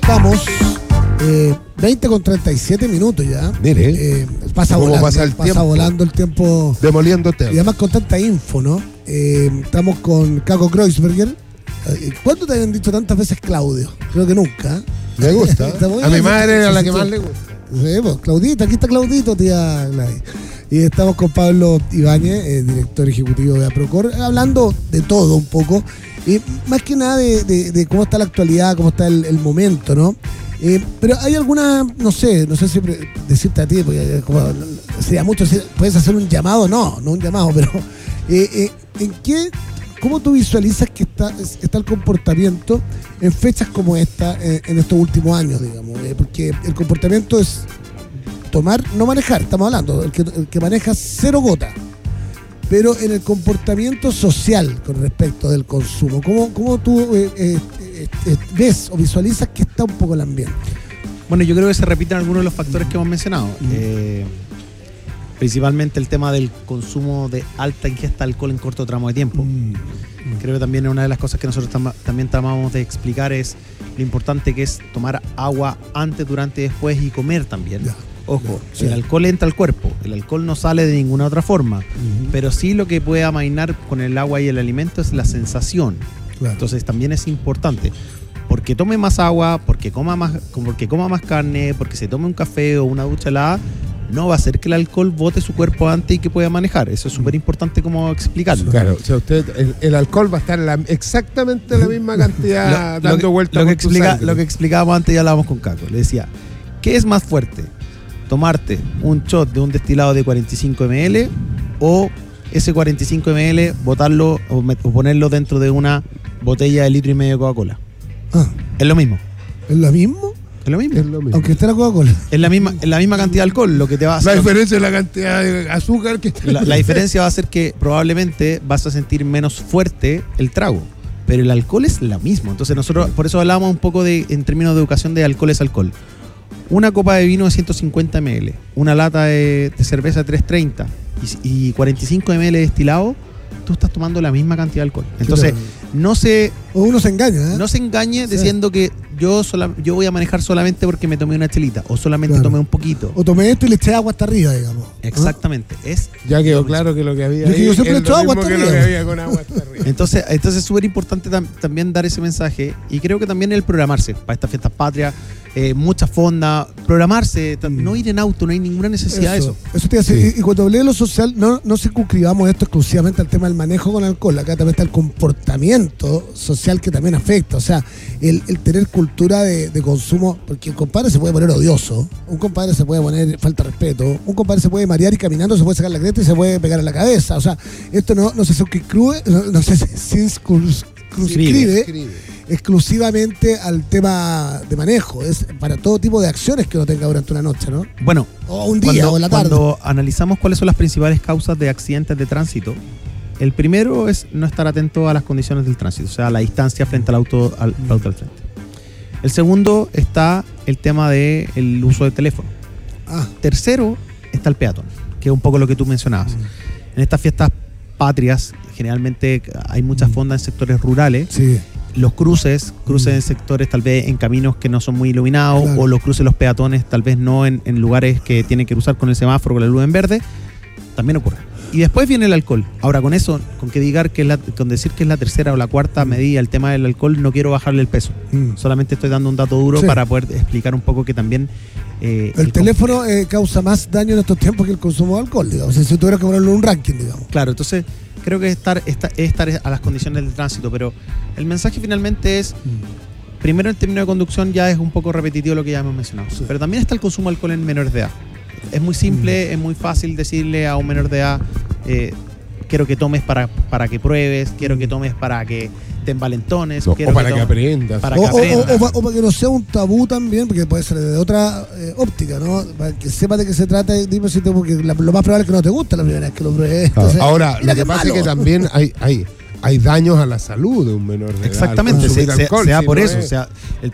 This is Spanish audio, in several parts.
estamos. 20 con 37 minutos ya. Mire, pasa volando el tiempo. Demoliendo temas. Y además con tanta info, ¿no? Estamos con Caco Kreuzberger. ¿Cuándo te habían dicho tantas veces Claudio? Creo que nunca. Me gusta. A mi madre era la que más le gusta. Sí, pues, Claudita, aquí está Claudito, tía Gladys. Y estamos con Pablo Ibáñez, director ejecutivo de Aprocor, hablando de todo un poco. Y más que nada de cómo está la actualidad, cómo está el momento, ¿no? Pero hay alguna, no sé si decirte a ti, porque sería mucho, puedes hacer un llamado, no un llamado, pero ¿cómo tú visualizas que está el comportamiento en fechas como esta, en estos últimos años, digamos? Porque el comportamiento es tomar, no manejar, estamos hablando, el que maneja 0 gota. Pero en el comportamiento social con respecto del consumo, ¿cómo tú ves o visualizas que está un poco el ambiente? Bueno, yo creo que se repiten algunos de los factores que hemos mencionado. Principalmente el tema del consumo de alta ingesta de alcohol en corto tramo de tiempo. Creo que también una de las cosas que nosotros también tratamos de explicar es lo importante que es tomar agua antes, durante y después y comer también. Ya. Ojo, sí. El alcohol entra al cuerpo, el alcohol no sale de ninguna otra forma, pero sí lo que puede amainar con el agua y el alimento es la sensación. Claro. Entonces también es importante, porque tome más agua, porque coma más carne, porque se tome un café o una ducha helada, no va a hacer que el alcohol bote su cuerpo antes y que pueda manejar. Eso es súper importante como explicarlo. Claro, o sea, el alcohol va a estar exactamente la misma cantidad dando vueltas. Lo que explicábamos antes, ya hablábamos con Caco. Le decía, ¿qué es más fuerte? Tomarte un shot de un destilado de 45 ml o ese 45 ml botarlo o ponerlo dentro de una botella de 1,5 litros de Coca-Cola. Es lo mismo. ¿Es lo mismo? Es lo mismo. Aunque esté la Coca-Cola. Es la misma cantidad de alcohol. Lo que te va a hacer, la diferencia es la cantidad de azúcar que la diferencia va a ser que probablemente vas a sentir menos fuerte el trago. Pero el alcohol es lo mismo. Entonces nosotros por eso hablábamos un poco en términos de educación de alcohol es alcohol. Una copa de vino de 150 ml, una lata de cerveza 330 y 45 ml de destilado, tú estás tomando la misma cantidad de alcohol. Entonces, uno se engaña, ¿eh? No se engañe diciendo que yo voy a manejar solamente porque me tomé una chelita o solamente tomé un poquito. O tomé esto y le eché agua hasta arriba, digamos. Exactamente. Ya quedó claro que lo que había ahí yo siempre le echo agua hasta arriba. Lo que había con agua hasta arriba. Entonces es súper importante también dar ese mensaje y creo que también el programarse para estas fiestas patrias. Mucha fonda, programarse, no ir en auto, no hay ninguna necesidad de eso. Eso te iba a decir, y cuando hablé de lo social, no circunscribamos esto exclusivamente al tema del manejo con alcohol, acá también está el comportamiento social que también afecta, o sea, el tener cultura de consumo, porque un compadre se puede poner odioso, un compadre se puede poner falta de respeto, un compadre se puede marear y caminando se puede sacar la cresta y se puede pegar en la cabeza, o sea, esto no se circunscribe, no se circunscribe exclusivamente al tema de manejo, es para todo tipo de acciones que uno tenga durante una noche, ¿no? Bueno, o un día o en la tarde. Cuando analizamos cuáles son las principales causas de accidentes de tránsito, el primero es no estar atento a las condiciones del tránsito, o sea, a la distancia frente al auto al frente. El segundo está el tema del uso del teléfono. Tercero está el peatón, que es un poco lo que tú mencionabas. En estas fiestas patrias, generalmente hay muchas fondas en sectores rurales. Sí. Los cruces en sectores tal vez en caminos que no son muy iluminados, claro. O los cruces de los peatones tal vez no en lugares que tienen que cruzar con el semáforo, con la luz en verde, también ocurre. Y después viene el alcohol. Ahora con eso, con decir que es la tercera o la cuarta medida el tema del alcohol, no quiero bajarle el peso. Solamente estoy dando un dato duro para poder explicar un poco que también... el teléfono causa más daño en estos tiempos que el consumo de alcohol, digamos. O sea, si tuviera que ponerlo en un ranking, digamos. Claro, entonces... Creo que estar a las condiciones del tránsito, pero el mensaje finalmente es, primero en términos de conducción ya es un poco repetitivo lo que ya hemos mencionado, pero también está el consumo de alcohol en menores de edad. Es muy simple, es muy fácil decirle a un menor de edad, quiero que tomes para que pruebes, quiero que tomes para que te envalentones, o para que aprendas. O para que no sea un tabú también, porque puede ser de otra óptica, ¿no? Para que sepas de qué se trata, dime si porque lo más probable es que no te guste la primera vez que lo pruebes. Entonces, ahora, lo que pasa es que también hay daños a la salud de un menor de edad. Exactamente, sea por eso. O sea,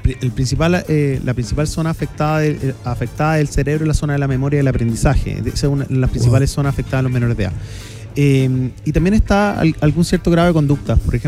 la principal zona afectada del cerebro es la zona de la memoria y del aprendizaje. Esa es una de las principales zonas afectadas a los menores de edad. Y también está algún cierto grado de conducta, por ejemplo.